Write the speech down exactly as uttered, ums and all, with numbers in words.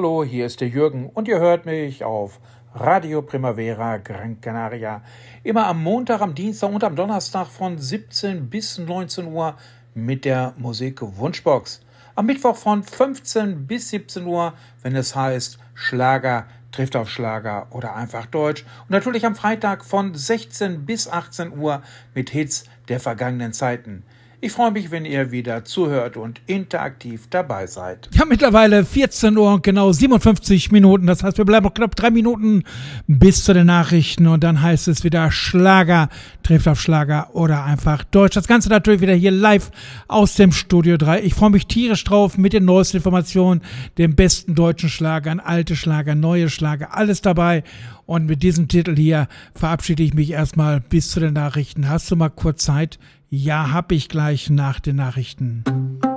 Hallo, hier ist der Jürgen und ihr hört mich auf Radio Primavera Gran Canaria. Immer am Montag, am Dienstag und am Donnerstag von siebzehn bis neunzehn Uhr mit der Musik Wunschbox. Am Mittwoch von fünfzehn bis siebzehn Uhr, wenn es heißt Schlager trifft auf Schlager oder einfach Deutsch. Und natürlich am Freitag von sechzehn bis achtzehn Uhr mit Hits der vergangenen Zeiten. Ich freue mich, wenn ihr wieder zuhört und interaktiv dabei seid. Ja, mittlerweile vierzehn Uhr und genau siebenundfünfzig Minuten. Das heißt, wir bleiben noch knapp drei Minuten bis zu den Nachrichten. Und dann heißt es wieder Schlager, trifft auf Schlager oder einfach Deutsch. Das Ganze natürlich wieder hier live aus dem Studio drei. Ich freue mich tierisch drauf mit den neuesten Informationen, den besten deutschen Schlagern, alte Schlager, neue Schlager, alles dabei. Und mit diesem Titel hier verabschiede ich mich erstmal bis zu den Nachrichten. Hast du mal kurz Zeit? Ja, hab ich gleich nach den Nachrichten.